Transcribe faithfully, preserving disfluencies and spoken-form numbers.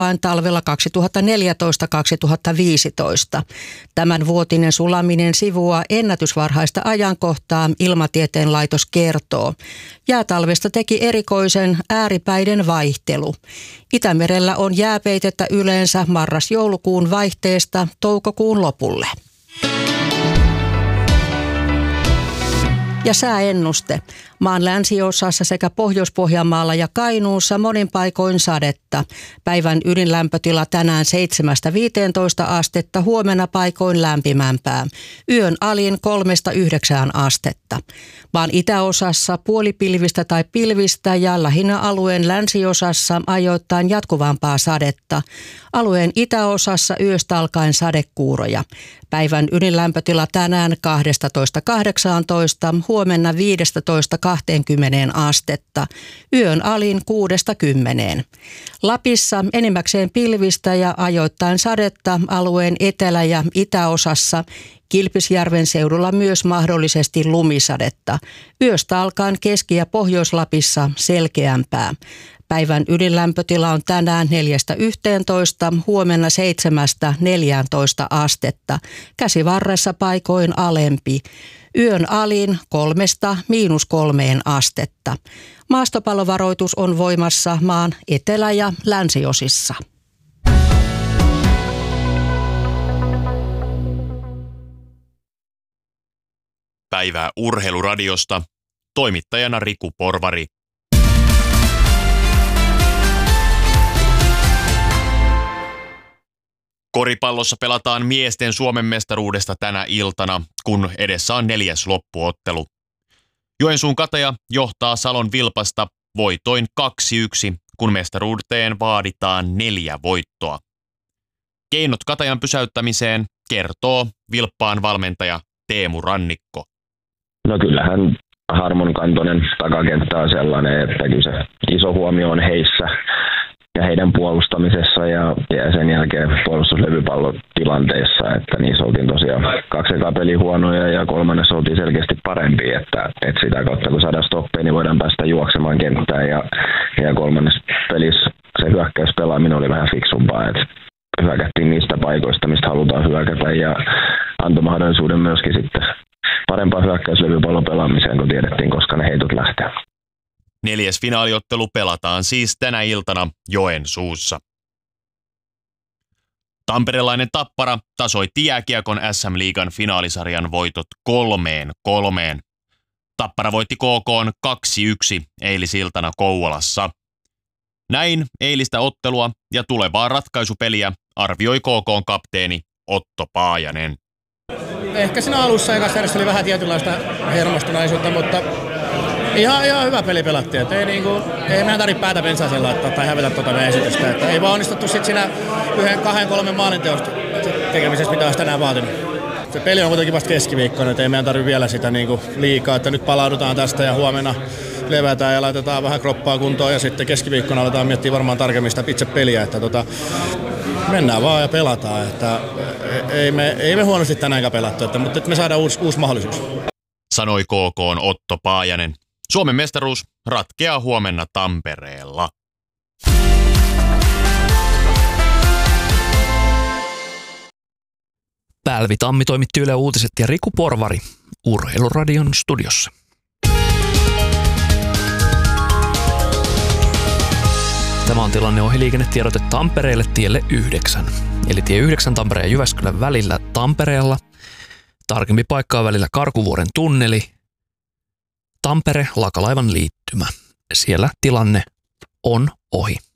alkaen talvella kaksituhattaneljätoista kaksituhattaviisitoista. Tämän vuotinen sulaminen sivuaa ennätysvarhaista ajankohtaa, Ilmatieteen laitos kertoo. Jäätalvesta teki erikoisen ääripäiden vaihtelu. Itämerellä on jääpeitettä yleensä marras-joulukuun vaihteesta toukokuun lopulle. Ja sääennuste. Maan länsiosassa sekä Pohjois-Pohjanmaalla ja Kainuussa monin paikoin sadetta. Päivän ydinlämpötila tänään seitsemästä viiteentoista astetta, huomenna paikoin lämpimämpää. Yön alin kolmesta yhdeksään astetta. Maan itäosassa puolipilvistä tai pilvistä ja lähinnä alueen länsiosassa ajoittain jatkuvampaa sadetta. Alueen itäosassa yöstä alkaen sadekuuroja. Päivän ydinlämpötila tänään kaksitoista kahdeksantoista, huomenna viisitoista kaksikymmentä astetta. Yön alin kuudesta kymmeneen. Lapissa enimmäkseen pilvistä ja ajoittain sadetta alueen etelä- ja itäosassa. Kilpisjärven seudulla myös mahdollisesti lumisadetta. Yöstä alkaen Keski- ja Pohjois-Lapissa selkeämpää. Päivän ydinlämpötila on tänään neljästä yhteentoista, huomenna seitsemästä neljääntoista astetta. Käsivarressa paikoin alempi. Yön alin kolmesta miinus kolmeen astetta. Maastopallovaroitus on voimassa maan etelä- ja länsiosissa. Päivää Urheiluradiosta. Toimittajana Riku Porvari. Koripallossa pelataan miesten Suomen mestaruudesta tänä iltana, kun edessä on neljäs loppuottelu. Joensuun Kataja johtaa Salon Vilpasta voitoin kaksi yksi, kun mestaruuteen vaaditaan neljä voittoa. Keinot Katajan pysäyttämiseen kertoo Vilppaan valmentaja Teemu Rannikko. No kyllähän Harmon kantoinen takakenttä on sellainen, että kyllä se iso huomio on heissä ja heidän puolustamisessa ja, ja sen jälkeen puolustuslevypallotilanteissa, että niissä oltiin tosiaan kaksi ekaa peliä huonoja ja kolmannessa oltiin selkeästi parempi, että, että sitä kautta kun saadaan stoppeja, niin voidaan päästä juoksemaan kenttään ja, ja kolmannessa pelissä se hyökkäyspelaaminen oli vähän fiksumpaa, että hyökättiin niistä paikoista, mistä halutaan hyökätä ja antoi mahdollisuuden myöskin sitten parempaa hyökkäyslevypallon pelaamiseen, kun tiedettiin, koska ne heitot lähtee. Neljäs finaaliottelu pelataan siis tänä iltana Joensuussa. Tamperelainen Tappara tasoitti jääkiekon S M-liigan finaalisarjan voitot kolmeen kolmeen. Tappara voitti K K:n kaksi yksi eilisiltana Kouvolassa. Näin eilistä ottelua ja tulevaa ratkaisupeliä arvioi K K:n kapteeni Otto Paajanen. Ehkä siinä alussa ekassa erässä oli vähän tietynlaista hermostuneisuutta, mutta ihan, ihan hyvä peli pelattiin. Ei, niinku, ei meidän tarvitse päätä pensaaseen laittaa tai hävetä tuota meidän esitystä. Että ei vaan onnistuttu sit siinä yhden, kahden, kolmen maalinteosta tekemisessä, mitä olisi tänään vaatinut. Se peli on kuitenkin vasta keskiviikkona, että ei meidän tarvitse vielä sitä niinku liikaa. Että nyt palaudutaan tästä ja huomenna levätään ja laitetaan vähän kroppaa kuntoon. Ja sitten keskiviikkona aletaan miettiä varmaan tarkemmin sitä itse peliä. Että tota, mennään vaan ja pelataan. Että ei, me, ei me huonosti tänäänkään pelattu, että, mutta että me saadaan uusi, uusi mahdollisuus. Sanoi K K:n Otto Paajanen. Suomen mestaruus ratkeaa huomenna Tampereella. Pälvi Tammi toimitti Yle Uutiset ja Riku Porvari Urheiluradion studiossa. Tämä on tilanne ohiliikennetiedote Tampereelle tielle yhdeksän. Eli tie yhdeksän Tampereen ja Jyväskylän välillä Tampereella. Tarkempi paikkaa välillä Karkuvuoren tunneli. Tampere Lakalaivan liittymä. Siellä tilanne on ohi.